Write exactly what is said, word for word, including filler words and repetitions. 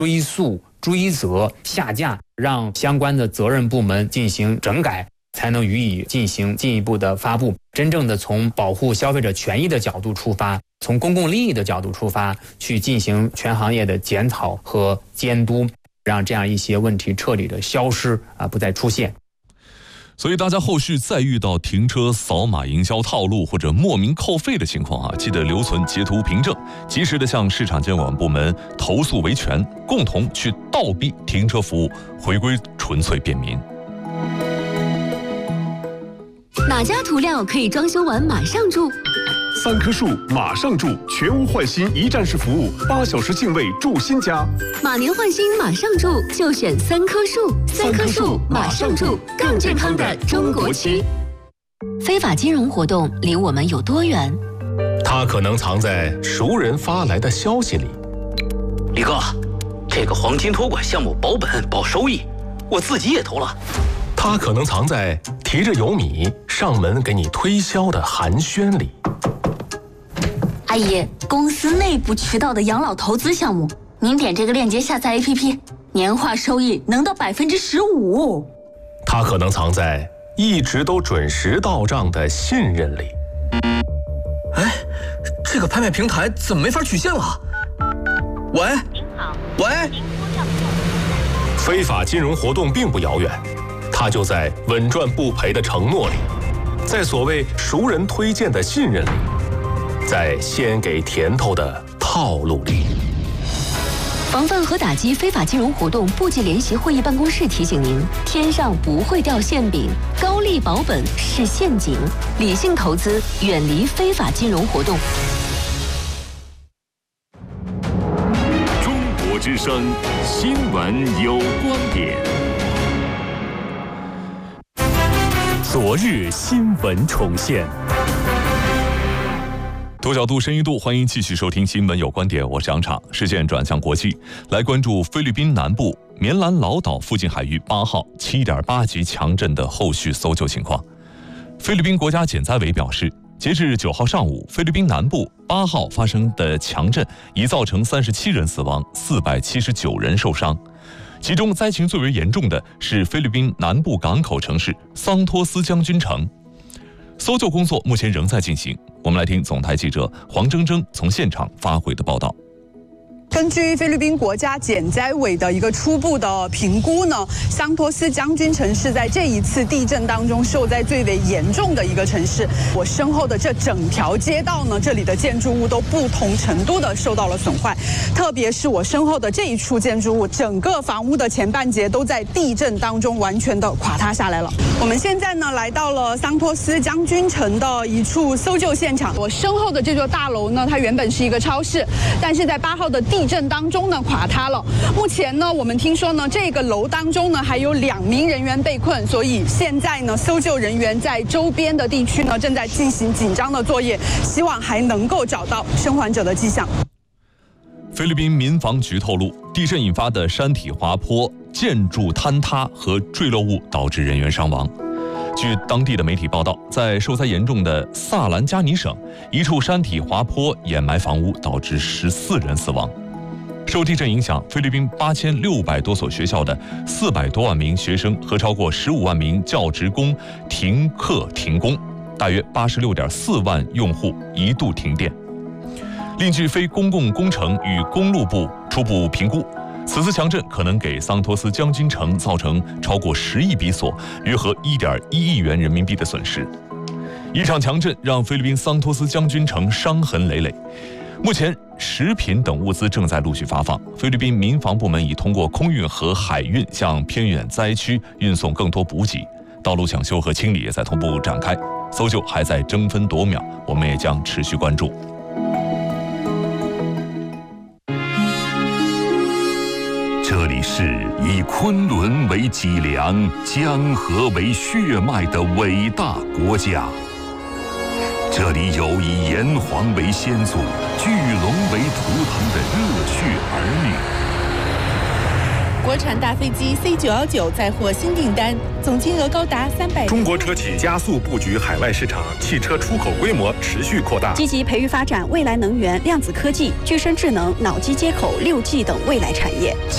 追诉、追责、下架，让相关的责任部门进行整改，才能予以进行进一步的发布。真正的从保护消费者权益的角度出发，从公共利益的角度出发，去进行全行业的检讨和监督，让这样一些问题彻底的消失啊，不再出现。 所以大家后续再遇到停车扫码营销套路或者莫名扣费的情况啊，记得留存截图凭证，及时的向市场监管部门投诉维权，共同去倒逼停车服务回归纯粹便民。 哪家涂料可以装修完马上住？ 三棵树马上住，全屋换新一站式服务，八小时净位住新家。 马年换新马上住，就选三棵树。三棵树马上住，更健康的中国区。非法金融活动离我们有多远？ 它可能藏在熟人发来的消息里。 李哥，这个黄金托管项目保本保收益，我自己也投了。 它可能藏在提着油米上门给你推销的寒暄里。 阿姨，公司内部渠道的养老投资项目，您点这个链接下载 A P P， 年化收益能到百分之十五。 它可能藏在一直都准时到账的信任里。 哎，这个拍卖平台怎么没法取现了？喂，您好，喂， 非法金融活动并不遥远，它就在稳赚不赔的承诺里，在所谓熟人推荐的信任里，在先给甜头的套路里。 防范和打击非法金融活动部级联席会议办公室提醒您：天上不会掉馅饼，高利保本是陷阱，理性投资，远离非法金融活动。 中国之声新闻有观点。昨日新闻重现。 多角度、深一度，欢迎继续收听《新闻有观点》，我是杨昶。视线转向国际，来关注菲律宾南部棉兰老岛附近海域八号 七点八 级强震的后续搜救情况。菲律宾国家减灾委表示，截至九号上午，菲律宾南部八号发生的强震已造成三十七人死亡，四百七十九人受伤。其中灾情最为严重的是菲律宾南部港口城市桑托斯将军城。搜救工作目前仍在进行，我们来听总台记者黄铮铮从现场发回的报道。 根据菲律宾国家减灾委的一个初步的评估呢，桑托斯将军城是在这一次地震当中受灾最为严重的一个城市。我身后的这整条街道呢，这里的建筑物都不同程度的受到了损坏，特别是我身后的这一处建筑物，整个房屋的前半截都在地震当中完全的垮塌下来了。我们现在呢来到了桑托斯将军城的一处搜救现场。我身后的这座大楼呢，它原本是一个超市，但是在八号的地震当中呢垮塌了。目前呢，我们听说呢，这个楼当中呢还有两名人员被困，所以现在呢，搜救人员在周边的地区呢正在进行紧张的作业，希望还能够找到生还者的迹象。 菲律宾民防局透露，地震引发的山体滑坡、建筑坍塌和坠落物导致人员伤亡。据当地的媒体报道，在受灾严重的萨兰加尼省，一处山体滑坡掩埋房屋，导致十四人死亡。受地震影响，菲律宾八千六百多所学校的四百多万名学生和超过十五万名教职工停课停工，大约八十六点四万用户一度停电。另据非公共工程与公路部初步评估，此次强震可能给桑托斯将军城造成超过十亿比索，约合一点一亿元人民币的损失。一场强震让菲律宾桑托斯将军城伤痕累累。目前，食品等物资正在陆续发放。菲律宾民防部门已通过空运和海运向偏远灾区运送更多补给，道路抢修和清理也在同步展开，搜救还在争分夺秒，我们也将持续关注。 这里是以昆仑为脊梁、江河为血脉的伟大国家。这里有以炎黄为先祖、巨龙为图腾的热血儿女。国产大飞机 C 九一九再获新订单，总金额高达三百。 中国车企加速布局海外市场，汽车出口规模持续扩大， 积极培育发展未来能源、量子科技、具身智能、脑机接口、六 G 等未来产业。